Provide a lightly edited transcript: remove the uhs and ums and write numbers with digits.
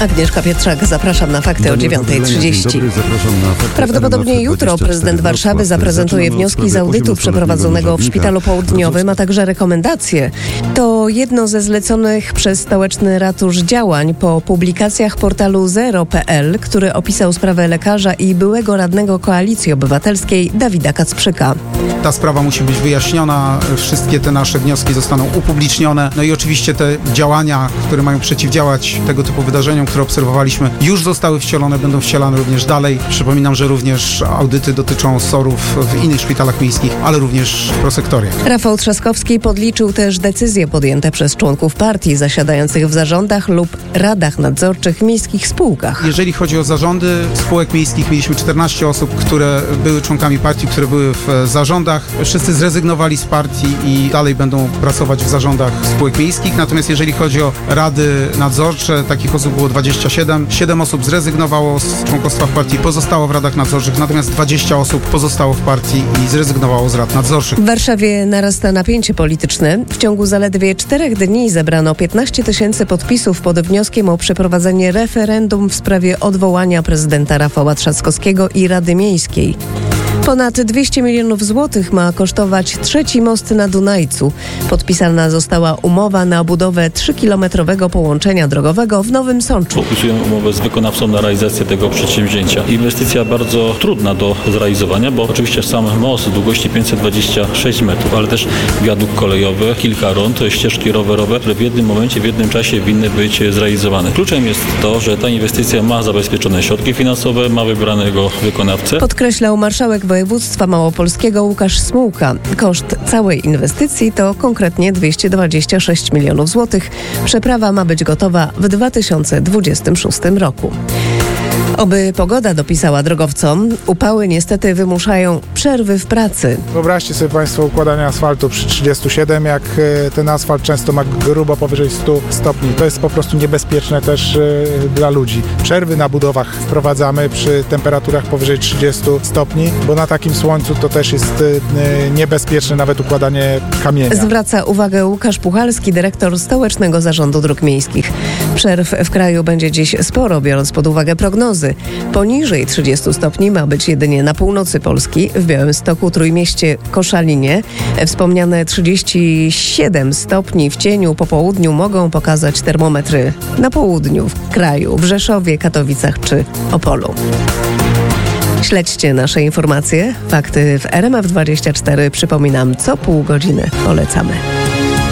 Agnieszka Pietrzak, zapraszam na fakty o 9:30. Prawdopodobnie jutro prezydent Warszawy zaprezentuje wnioski z audytu przeprowadzonego w Szpitalu Południowym, a także rekomendacje. To jedno ze zleconych przez stołeczny ratusz działań po publikacjach portalu Zero.pl, który opisał sprawę lekarza i byłego radnego Koalicji Obywatelskiej Dawida Kacprzyka. Ta sprawa musi być wyjaśniona, wszystkie te nasze wnioski zostaną upublicznione. No i oczywiście te działania, które mają przeciwdziałać tego typu wydarzeniom, które obserwowaliśmy, już zostały wcielone, będą wcielane również dalej. Przypominam, że również audyty dotyczą SOR-ów w innych szpitalach miejskich, ale również w prosektoriach. Rafał Trzaskowski podliczył też decyzje podjęte przez członków partii zasiadających w zarządach lub radach nadzorczych w miejskich spółkach. Jeżeli chodzi o zarządy spółek miejskich, mieliśmy 14 osób, które były członkami partii, które były w zarządach. Wszyscy zrezygnowali z partii i dalej będą pracować w zarządach spółek miejskich. Natomiast jeżeli chodzi o rady nadzorcze, takich osób było 27. 7 osób zrezygnowało z członkostwa w partii, pozostało w radach nadzorczych, natomiast 20 osób pozostało w partii i zrezygnowało z rad nadzorczych. W Warszawie narasta napięcie polityczne. W ciągu zaledwie 4 dni zebrano 15 000 podpisów pod wnioskiem o przeprowadzenie referendum w sprawie odwołania prezydenta Rafała Trzaskowskiego i Rady Miejskiej. Ponad 200 milionów złotych ma kosztować trzeci most na Dunajcu. Podpisana została umowa na budowę 3-kilometrowego połączenia drogowego w Nowym Sączu. Podpisujemy umowę z wykonawcą na realizację tego przedsięwzięcia. Inwestycja bardzo trudna do zrealizowania, bo oczywiście sam most długości 526 metrów, ale też wiadukt kolejowy, kilka rond, ścieżki rowerowe, które w jednym momencie, w jednym czasie winny być zrealizowane. Kluczem jest to, że ta inwestycja ma zabezpieczone środki finansowe, ma wybranego wykonawcę. Podkreślał marszałek województwa małopolskiego Łukasz Smułka. Koszt całej inwestycji to konkretnie 226 milionów złotych. Przeprawa ma być gotowa w 2026 roku. Oby pogoda dopisała drogowcom, upały niestety wymuszają przerwy w pracy. Wyobraźcie sobie Państwo układanie asfaltu przy 37, jak ten asfalt często ma grubo powyżej 100 stopni. To jest po prostu niebezpieczne też dla ludzi. Przerwy na budowach wprowadzamy przy temperaturach powyżej 30 stopni, bo na takim słońcu to też jest niebezpieczne nawet układanie kamienia. Zwraca uwagę Łukasz Puchalski, dyrektor Stołecznego Zarządu Dróg Miejskich. Przerw w kraju będzie dziś sporo, biorąc pod uwagę prognozy. Poniżej 30 stopni ma być jedynie na północy Polski, w Białymstoku, Trójmieście, Koszalinie. Wspomniane 37 stopni w cieniu po południu mogą pokazać termometry na południu kraju, w Rzeszowie, Katowicach czy Opolu. Śledźcie nasze informacje. Fakty w RMF24. Przypominam, co pół godziny polecamy.